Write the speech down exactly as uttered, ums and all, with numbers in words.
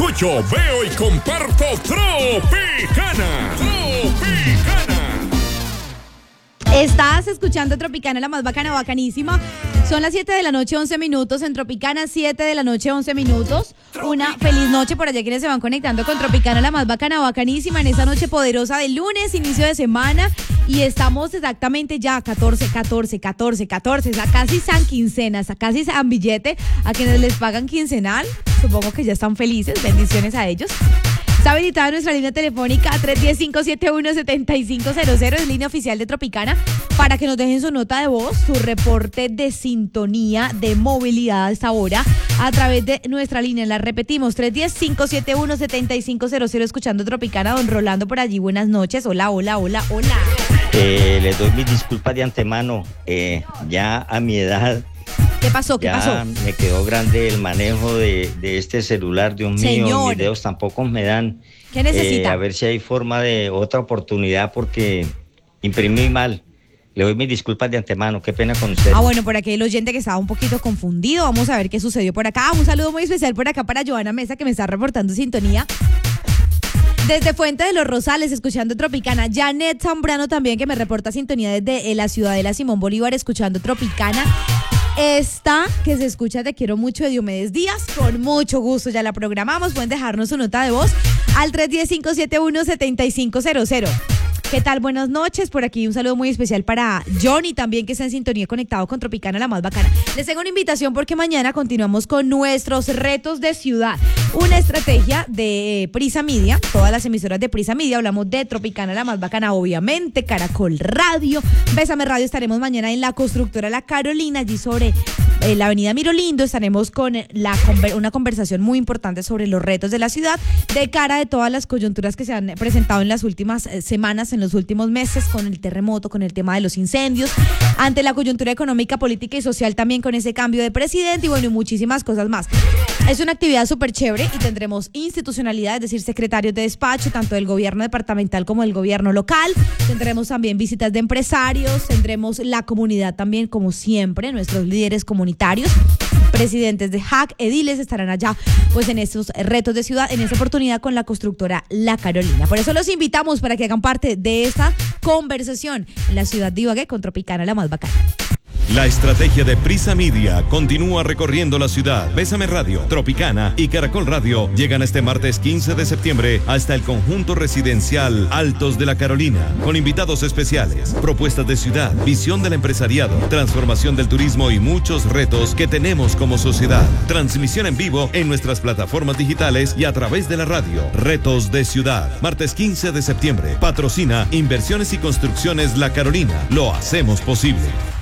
escucho, veo y comparto Tropicana. Tropicana. Estás escuchando Tropicana, la más bacana, bacanísima. Son las siete de la noche, once minutos. En Tropicana, siete de la noche, once minutos. Una feliz noche por allá quienes se van conectando con Tropicana, la más bacana, bacanísima. En esta noche poderosa de lunes, inicio de semana. Y estamos exactamente ya catorce, catorce, catorce, catorce. A casi San Quincenas, a casi San Billete. A quienes les pagan quincenal, supongo que ya están felices. Bendiciones a ellos. Está habilitada nuestra línea telefónica tres uno cero, cinco siete uno, siete cinco cero cero, es línea oficial de Tropicana, para que nos dejen su nota de voz, su reporte de sintonía, de movilidad a esta hora, a través de nuestra línea. La repetimos, tres uno cero, cinco siete uno, siete cinco cero cero, escuchando Tropicana. Don Rolando por allí, buenas noches. Hola, hola, hola, hola. Eh, les doy mis disculpas de antemano. Eh, ya a mi edad... ¿Qué pasó? ¿Qué ya pasó? Me quedó grande el manejo de, de este celular, Dios mío. Señor. Mis dedos tampoco me dan. ¿Qué necesita? Eh, a ver si hay forma de otra oportunidad porque imprimí mal. Le doy mis disculpas de antemano, qué pena con usted. Ah, bueno, por aquí el oyente que estaba un poquito confundido. Vamos a ver qué sucedió por acá. Un saludo muy especial por acá para Joana Mesa, que me está reportando sintonía. Desde Fuente de los Rosales, escuchando Tropicana. Janet Zambrano también, que me reporta sintonía desde la Ciudadela Simón Bolívar, escuchando Tropicana. Esta que se escucha Te quiero mucho, de Diomedes Díaz, con mucho gusto ya la programamos. Pueden dejarnos su nota de voz al tres uno cero, cinco siete uno, siete cinco cero cero. ¿Qué tal? Buenas noches. Por aquí un saludo muy especial para Johnny también, que está en sintonía, conectado con Tropicana, la más bacana. Les tengo una invitación porque mañana continuamos con nuestros retos de ciudad. Una estrategia de Prisa Media, todas las emisoras de Prisa Media. Hablamos de Tropicana, la más bacana, obviamente, Caracol Radio, Bésame Radio. Estaremos mañana en la constructora La Carolina, allí sobre eh, la avenida Mirolindo. Estaremos con la, una conversación muy importante sobre los retos de la ciudad, de cara de todas las coyunturas que se han presentado en las últimas eh, semanas, en los últimos meses, con el terremoto, con el tema de los incendios, ante la coyuntura económica, política y social, también con ese cambio de presidente y bueno, y muchísimas cosas más. Es una actividad súper chévere y tendremos institucionalidad, es decir, secretarios de despacho, tanto del gobierno departamental como del gobierno local. Tendremos también visitas de empresarios, tendremos la comunidad también, como siempre, nuestros líderes comunitarios, presidentes de H A C, ediles, estarán allá pues en estos retos de ciudad, en esta oportunidad con la constructora La Carolina. Por eso los invitamos para que hagan parte de esta conversación en la ciudad de Ibagué con Tropicana, la más bacana. La estrategia de Prisa Media continúa recorriendo la ciudad. Bésame Radio, Tropicana y Caracol Radio llegan este martes quince de septiembre hasta el conjunto residencial Altos de la Carolina, con invitados especiales, propuestas de ciudad, visión del empresariado, transformación del turismo y muchos retos que tenemos como sociedad. Transmisión en vivo en nuestras plataformas digitales y a través de la radio. Retos de ciudad, martes quince de septiembre. Patrocina Inversiones y Construcciones La Carolina. Lo hacemos posible.